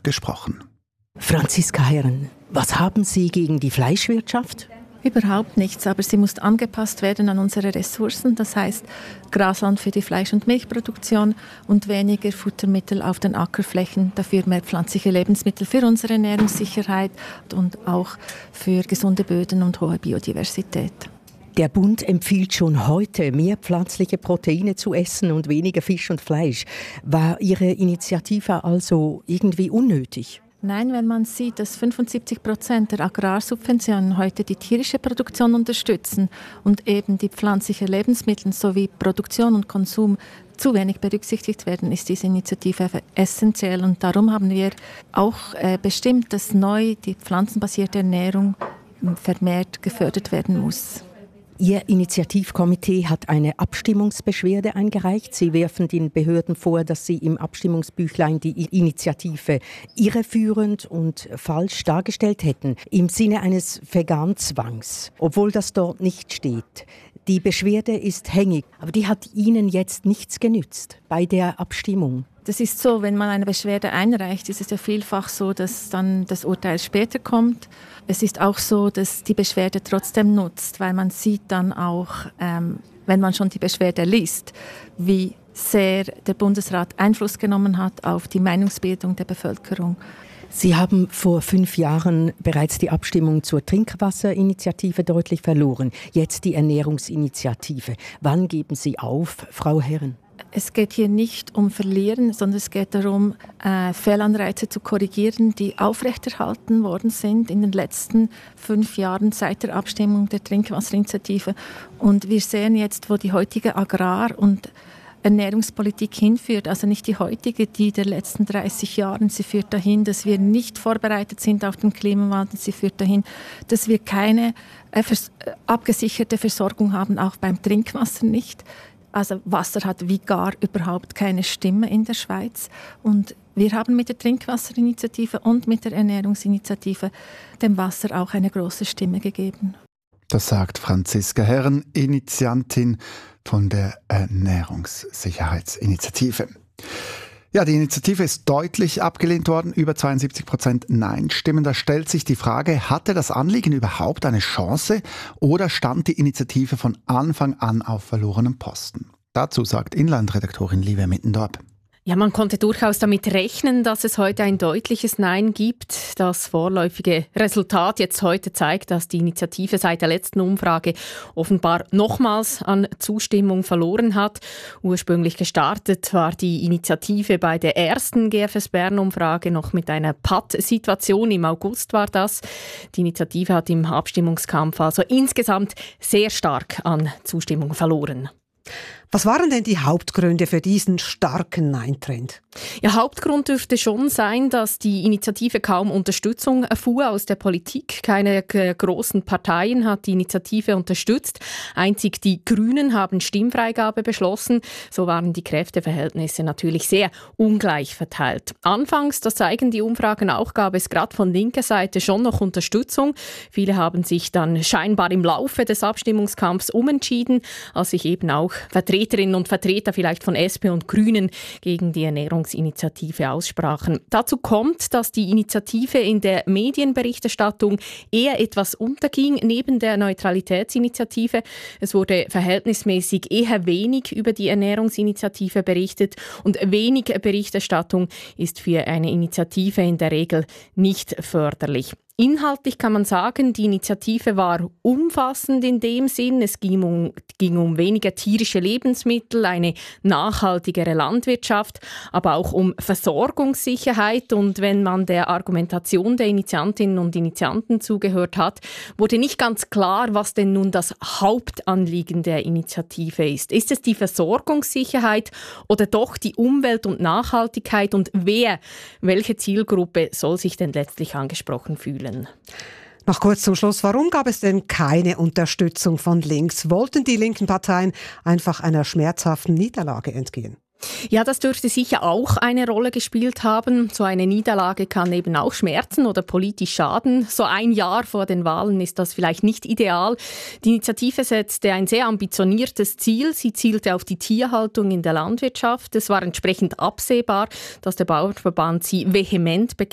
gesprochen. Franziska Herren, was haben Sie gegen die Fleischwirtschaft? Überhaupt nichts, aber sie muss angepasst werden an unsere Ressourcen. Das heißt Grasland für die Fleisch- und Milchproduktion und weniger Futtermittel auf den Ackerflächen. Dafür mehr pflanzliche Lebensmittel für unsere Ernährungssicherheit und auch für gesunde Böden und hohe Biodiversität. Der Bund empfiehlt schon heute, mehr pflanzliche Proteine zu essen und weniger Fisch und Fleisch. War Ihre Initiative also irgendwie unnötig? Nein, wenn man sieht, dass 75% der Agrarsubventionen heute die tierische Produktion unterstützen und eben die pflanzlichen Lebensmittel sowie Produktion und Konsum zu wenig berücksichtigt werden, ist diese Initiative essentiell. Und darum haben wir auch bestimmt, dass neu die pflanzenbasierte Ernährung vermehrt gefördert werden muss. Ihr Initiativkomitee hat eine Abstimmungsbeschwerde eingereicht. Sie werfen den Behörden vor, dass sie im Abstimmungsbüchlein die Initiative irreführend und falsch dargestellt hätten, im Sinne eines Veganzwangs, obwohl das dort nicht steht. Die Beschwerde ist hängig, aber die hat Ihnen jetzt nichts genützt bei der Abstimmung. Das ist so, wenn man eine Beschwerde einreicht, ist es ja vielfach so, dass dann das Urteil später kommt. Es ist auch so, dass die Beschwerde trotzdem nutzt, weil man sieht dann auch, wenn man schon die Beschwerde liest, wie sehr der Bundesrat Einfluss genommen hat auf die Meinungsbildung der Bevölkerung. Sie haben vor 5 Jahren bereits die Abstimmung zur Trinkwasserinitiative deutlich verloren. Jetzt die Ernährungsinitiative. Wann geben Sie auf, Frau Herren? Es geht hier nicht um Verlieren, sondern es geht darum, Fehlanreize zu korrigieren, die aufrechterhalten worden sind in den letzten 5 Jahren seit der Abstimmung der Trinkwasserinitiative. Und wir sehen jetzt, wo die heutige Agrar- und Ernährungspolitik hinführt, also nicht die heutige, die der letzten 30 Jahre. Sie führt dahin, dass wir nicht vorbereitet sind auf den Klimawandel. Sie führt dahin, dass wir keine abgesicherte Versorgung haben, auch beim Trinkwasser nicht. Also Wasser hat wie gar überhaupt keine Stimme in der Schweiz. Und wir haben mit der Trinkwasserinitiative und mit der Ernährungsinitiative dem Wasser auch eine große Stimme gegeben. Das sagt Franziska Herren, Initiantin von der Ernährungssicherheitsinitiative. Ja, die Initiative ist deutlich abgelehnt worden, über 72% Nein-Stimmen. Da stellt sich die Frage, hatte das Anliegen überhaupt eine Chance oder stand die Initiative von Anfang an auf verlorenem Posten? Dazu sagt Inlandredaktorin Livia Mittendorp. Ja, man konnte durchaus damit rechnen, dass es heute ein deutliches Nein gibt. Das vorläufige Resultat jetzt heute zeigt, dass die Initiative seit der letzten Umfrage offenbar nochmals an Zustimmung verloren hat. Ursprünglich gestartet war die Initiative bei der ersten GFS Bern-Umfrage noch mit einer Pattsituation. Im August war das. Die Initiative hat im Abstimmungskampf also insgesamt sehr stark an Zustimmung verloren. Was waren denn die Hauptgründe für diesen starken Nein-Trend? Ja, Hauptgrund dürfte schon sein, dass die Initiative kaum Unterstützung erfuhr aus der Politik. Keine großen Parteien hat die Initiative unterstützt. Einzig die Grünen haben Stimmfreigabe beschlossen. So waren die Kräfteverhältnisse natürlich sehr ungleich verteilt. Anfangs, das zeigen die Umfragen auch, gab es gerade von linker Seite schon noch Unterstützung. Viele haben sich dann scheinbar im Laufe des Abstimmungskampfs umentschieden, als sich eben auch Vertreterinnen und Vertreter vielleicht von SP und Grünen gegen die Ernährungsinitiative aussprachen. Dazu kommt, dass die Initiative in der Medienberichterstattung eher etwas unterging neben der Neutralitätsinitiative. Es wurde verhältnismäßig eher wenig über die Ernährungsinitiative berichtet und wenig Berichterstattung ist für eine Initiative in der Regel nicht förderlich. Inhaltlich kann man sagen, die Initiative war umfassend in dem Sinn. Es ging um weniger tierische Lebensmittel, eine nachhaltigere Landwirtschaft, aber auch um Versorgungssicherheit. Und wenn man der Argumentation der Initiantinnen und Initianten zugehört hat, wurde nicht ganz klar, was denn nun das Hauptanliegen der Initiative ist. Ist es die Versorgungssicherheit oder doch die Umwelt und Nachhaltigkeit? Und welche Zielgruppe soll sich denn letztlich angesprochen fühlen? Noch kurz zum Schluss, warum gab es denn keine Unterstützung von links? Wollten die linken Parteien einfach einer schmerzhaften Niederlage entgehen? Ja, das dürfte sicher auch eine Rolle gespielt haben. So eine Niederlage kann eben auch schmerzen oder politisch schaden. So ein Jahr vor den Wahlen ist das vielleicht nicht ideal. Die Initiative setzte ein sehr ambitioniertes Ziel. Sie zielte auf die Tierhaltung in der Landwirtschaft. Es war entsprechend absehbar, dass der Bauernverband sie vehement